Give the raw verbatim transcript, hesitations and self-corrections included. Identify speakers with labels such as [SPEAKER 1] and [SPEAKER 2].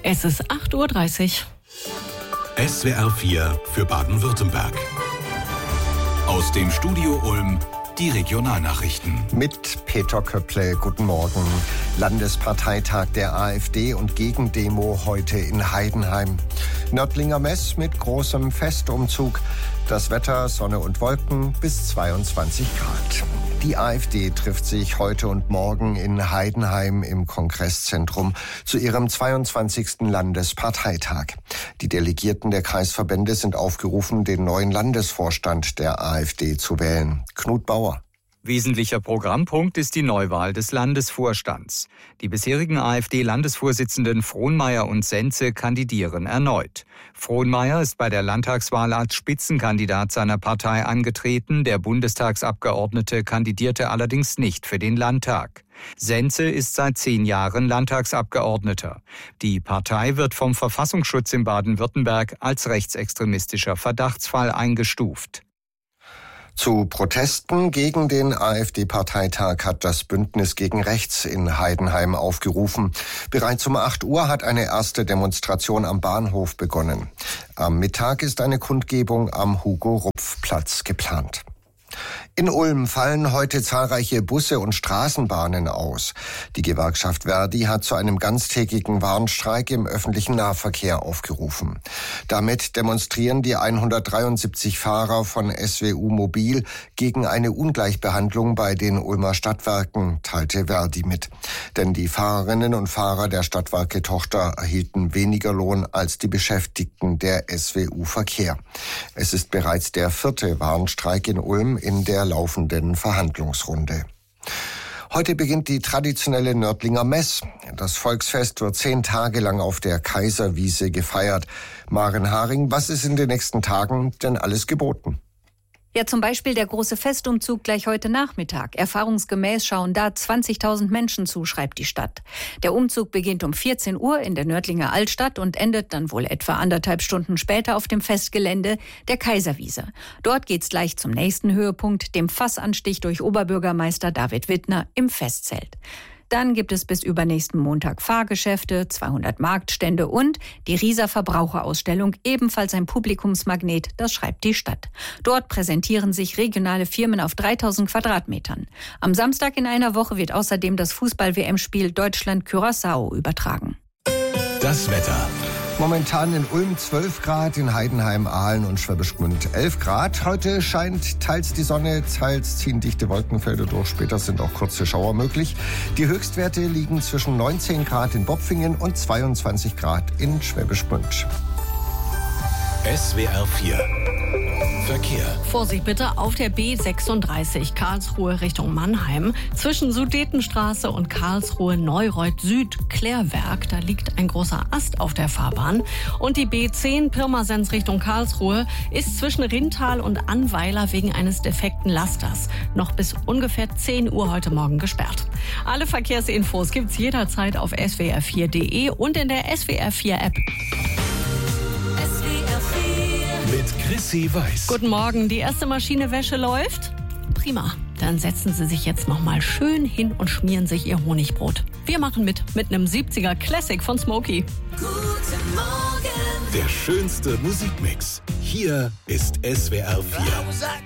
[SPEAKER 1] Es ist acht Uhr dreißig.
[SPEAKER 2] S W R vier für Baden-Württemberg. Aus dem Studio Ulm die Regionalnachrichten.
[SPEAKER 3] Mit Peter Köpple, guten Morgen. Landesparteitag der AfD und Gegendemo heute in Heidenheim. Nördlinger Mess mit großem Festumzug. Das Wetter, Sonne und Wolken bis zweiundzwanzig Grad. Die AfD trifft sich heute und morgen in Heidenheim im Kongresszentrum zu ihrem zweiundzwanzigsten Landesparteitag. Die Delegierten der Kreisverbände sind aufgerufen, den neuen Landesvorstand der AfD zu wählen. Knut Bauer.
[SPEAKER 4] Wesentlicher Programmpunkt ist die Neuwahl des Landesvorstands. Die bisherigen AfD-Landesvorsitzenden Frohnmaier und Senze kandidieren erneut. Frohnmaier ist bei der Landtagswahl als Spitzenkandidat seiner Partei angetreten. Der Bundestagsabgeordnete kandidierte allerdings nicht für den Landtag. Senze ist seit zehn Jahren Landtagsabgeordneter. Die Partei wird vom Verfassungsschutz in Baden-Württemberg als rechtsextremistischer Verdachtsfall eingestuft.
[SPEAKER 3] Zu Protesten gegen den AfD-Parteitag hat das Bündnis gegen Rechts in Heidenheim aufgerufen. Bereits um acht Uhr hat eine erste Demonstration am Bahnhof begonnen. Am Mittag ist eine Kundgebung am Hugo-Rupf-Platz geplant. In Ulm fallen heute zahlreiche Busse und Straßenbahnen aus. Die Gewerkschaft Verdi hat zu einem ganztägigen Warnstreik im öffentlichen Nahverkehr aufgerufen. Damit demonstrieren die hundertdreiundsiebzig Fahrer von S W U Mobil gegen eine Ungleichbehandlung bei den Ulmer Stadtwerken, teilte Verdi mit. Denn die Fahrerinnen und Fahrer der Stadtwerke-Tochter erhielten weniger Lohn als die Beschäftigten der S W U Verkehr. Es ist bereits der vierte Warnstreik in Ulm in der laufenden Verhandlungsrunde. Heute beginnt die traditionelle Nördlinger Mess. Das Volksfest wird zehn Tage lang auf der Kaiserwiese gefeiert. Maren Haring, was ist in den nächsten Tagen denn alles geboten?
[SPEAKER 5] Ja, zum Beispiel der große Festumzug gleich heute Nachmittag. Erfahrungsgemäß schauen da zwanzigtausend Menschen zu, schreibt die Stadt. Der Umzug beginnt um vierzehn Uhr in der Nördlinger Altstadt und endet dann wohl etwa anderthalb Stunden später auf dem Festgelände der Kaiserwiese. Dort geht's gleich zum nächsten Höhepunkt, dem Fassanstich durch Oberbürgermeister David Wittner im Festzelt. Dann gibt es bis übernächsten Montag Fahrgeschäfte, zweihundert Marktstände und die Rieser Verbraucherausstellung, ebenfalls ein Publikumsmagnet, das schreibt die Stadt. Dort präsentieren sich regionale Firmen auf dreitausend Quadratmetern. Am Samstag in einer Woche wird außerdem das Fußball-W M-Spiel Deutschland-Curaçao übertragen.
[SPEAKER 2] Das Wetter.
[SPEAKER 3] Momentan in Ulm zwölf Grad, in Heidenheim, Aalen und Schwäbisch Gmünd elf Grad. Heute scheint teils die Sonne, teils ziehen dichte Wolkenfelder durch. Später sind auch kurze Schauer möglich. Die Höchstwerte liegen zwischen neunzehn Grad in Bopfingen und zweiundzwanzig Grad in Schwäbisch Gmünd.
[SPEAKER 2] S W R vier Verkehr.
[SPEAKER 1] Vorsicht bitte auf der B sechsunddreißig Karlsruhe Richtung Mannheim. Zwischen Sudetenstraße und Karlsruhe Neureuth Süd Klärwerk. Da liegt ein großer Ast auf der Fahrbahn. Und die B zehn Pirmasens Richtung Karlsruhe ist zwischen Rintal und Annweiler wegen eines defekten Lasters noch bis ungefähr zehn Uhr heute Morgen gesperrt. Alle Verkehrsinfos gibt's jederzeit auf S W R vier Punkt de und in der S W R vier App.
[SPEAKER 2] Mit Chrissy Weiß.
[SPEAKER 1] Guten Morgen, die erste Maschine Wäsche läuft? Prima, dann setzen Sie sich jetzt noch mal schön hin und schmieren sich Ihr Honigbrot. Wir machen mit, mit einem siebziger Classic von Smokey.
[SPEAKER 2] Guten Morgen. Der schönste Musikmix. Hier ist S W R vier.